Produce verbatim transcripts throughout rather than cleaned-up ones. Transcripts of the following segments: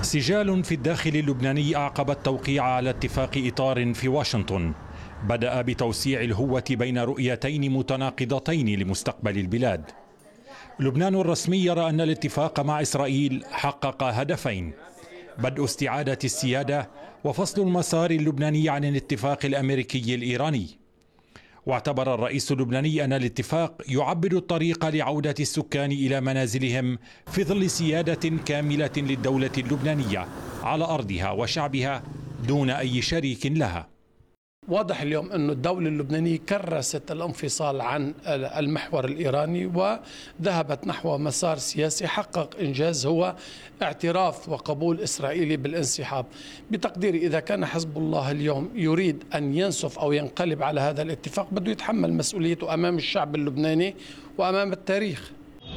سجال في الداخل اللبناني أعقب التوقيع على اتفاق إطار في واشنطن بدأ بتوسيع الهوة بين رؤيتين متناقضتين لمستقبل البلاد. لبنان الرسمي يرى أن الاتفاق مع إسرائيل حقق هدفين: بدء استعادة السيادة وفصل المسار اللبناني عن الاتفاق الأمريكي الإيراني. واعتبر الرئيس اللبناني أن الاتفاق يعبد الطريق لعودة السكان إلى منازلهم في ظل سيادة كاملة للدولة اللبنانية على أرضها وشعبها دون أي شريك لها. واضح اليوم أن الدولة اللبنانية كرست الانفصال عن المحور الإيراني وذهبت نحو مسار سياسي حقق إنجاز هو اعتراف وقبول إسرائيلي بالانسحاب. بتقديري إذا كان حزب الله اليوم يريد أن ينسف أو ينقلب على هذا الاتفاق بده يتحمل مسؤوليته أمام الشعب اللبناني وأمام التاريخ.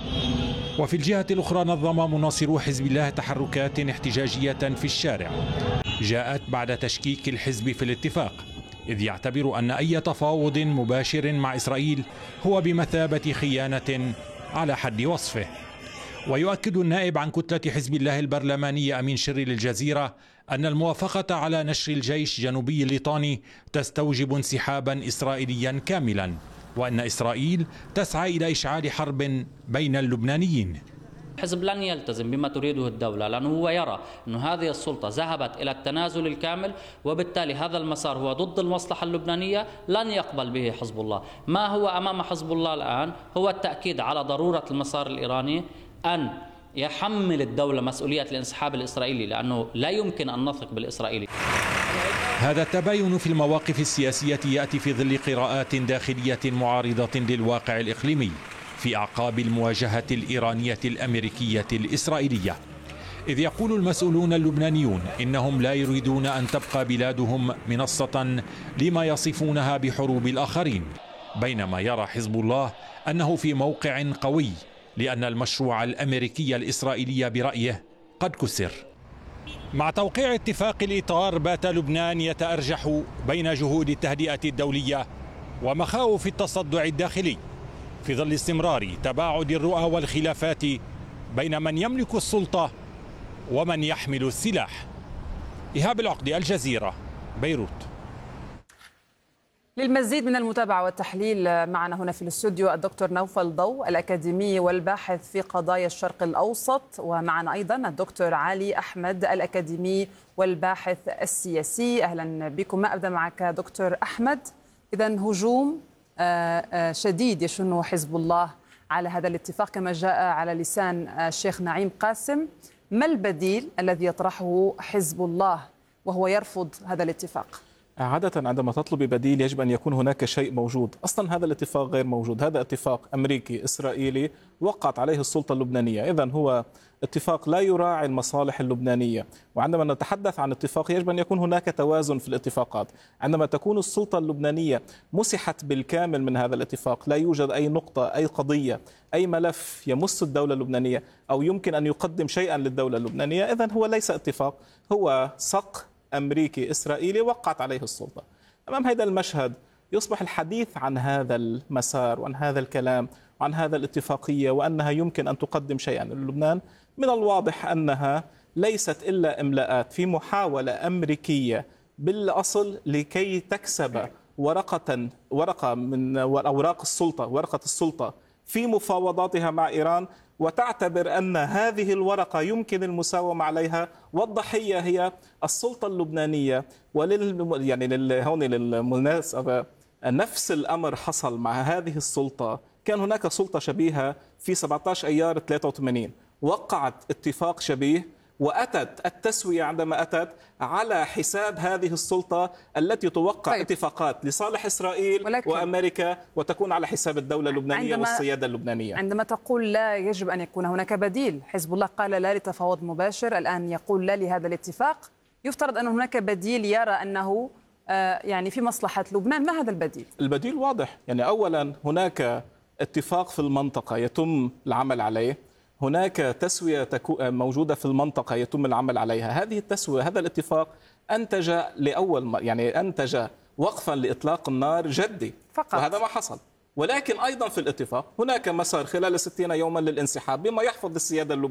وفي الجهة الأخرى نظم مناصرو حزب الله تحركات احتجاجية في الشارع جاءت بعد تشكيك الحزب في الاتفاق، إذ يعتبر أن أي تفاوض مباشر مع إسرائيل هو بمثابة خيانة على حد وصفه. ويؤكد النائب عن كتلة حزب الله البرلماني أمين شري للجزيرة أن الموافقة على نشر الجيش جنوبي الليطاني تستوجب انسحابا إسرائيليا كاملا، وأن إسرائيل تسعى إلى إشعال حرب بين اللبنانيين. الحزب لن يلتزم بما تريده الدولة، لأنه هو يرى أن هذه السلطة ذهبت إلى التنازل الكامل، وبالتالي هذا المسار هو ضد المصلحة اللبنانية، لن يقبل به حزب الله. ما هو أمام حزب الله الآن هو التأكيد على ضرورة المسار الإيراني، أن يحمل الدولة مسؤولية الانسحاب الإسرائيلي، لأنه لا يمكن أن نثق بالإسرائيلي. هذا التباين في المواقف السياسية يأتي في ظل قراءات داخلية معارضة للواقع الإقليمي في أعقاب المواجهة الإيرانية الأمريكية الإسرائيلية، إذ يقول المسؤولون اللبنانيون إنهم لا يريدون أن تبقى بلادهم منصة لما يصفونها بحروب الآخرين، بينما يرى حزب الله أنه في موقع قوي لأن المشروع الأمريكي الإسرائيلي برأيه قد كسر. مع توقيع اتفاق الإطار بات لبنان يتأرجح بين جهود التهدئة الدولية ومخاوف التصدع الداخلي في ظل استمرار تباعد الرؤى والخلافات بين من يملك السلطة ومن يحمل السلاح. إيهاب العقدي، الجزيرة، بيروت. للمزيد من المتابعة والتحليل معنا هنا في الاستوديو الدكتور نوفل ضو الأكاديمي والباحث في قضايا الشرق الأوسط، ومعنا أيضا الدكتور علي أحمد الأكاديمي والباحث السياسي. أهلا بكم. ما أبدأ معك دكتور أحمد. إذن هجوم شديد يشنه حزب الله على هذا الاتفاق كما جاء على لسان الشيخ نعيم قاسم. ما البديل الذي يطرحه حزب الله وهو يرفض هذا الاتفاق؟ عادة عندما تطلب بديل يجب أن يكون هناك شيء موجود. أصلا هذا الاتفاق غير موجود، هذا اتفاق أمريكي إسرائيلي وقعت عليه السلطة اللبنانية، إذن هو اتفاق لا يراعي المصالح اللبنانية. وعندما نتحدث عن اتفاق يجب أن يكون هناك توازن في الاتفاقات. عندما تكون السلطة اللبنانية مسحت بالكامل من هذا الاتفاق، لا يوجد أي نقطة، أي قضية، أي ملف يمس الدولة اللبنانية أو يمكن أن يقدم شيئا للدولة اللبنانية، إذن هو ليس اتفاق، هو صق أمريكي إسرائيلي وقعت عليه السلطة. أمام هذا المشهد يصبح الحديث عن هذا المسار وعن هذا الكلام وعن هذا الاتفاقية وأنها يمكن أن تقدم شيئا للبنان من الواضح أنها ليست إلا إملاءات في محاولة أمريكية بالأصل لكي تكسب ورقة ورقة من أوراق السلطة، ورقة السلطة في مفاوضاتها مع إيران، وتعتبر أن هذه الورقة يمكن المساومة عليها والضحية هي السلطة اللبنانية. ولل يعني لل... هون للمناسبة نفس الأمر حصل مع هذه السلطة. كان هناك سلطة شبيهة في سبعة عشر أيار ثلاثة وثمانين وقعت اتفاق شبيه، وأتت التسوية عندما أتت على حساب هذه السلطة التي توقع طيب. اتفاقات لصالح إسرائيل ولكن... وأمريكا، وتكون على حساب الدولة اللبنانية عندما... والسيادة اللبنانية. عندما تقول لا يجب أن يكون هناك بديل، حزب الله قال لا لتفاوض مباشر، الآن يقول لا لهذا الاتفاق. يفترض أن هناك بديل يرى أنه آه يعني في مصلحة لبنان. ما هذا البديل؟ البديل واضح، يعني أولا هناك اتفاق في المنطقة يتم العمل عليه، هناك تسوية موجودة في المنطقة يتم العمل عليها. هذه التسوية، هذا الاتفاق أنتج لأول يعني أنتج وقفا لإطلاق النار جدي فقط، وهذا ما حصل. ولكن أيضا في الاتفاق هناك مسار خلال ستين يوما للانسحاب بما يحفظ السيادة اللبنانية.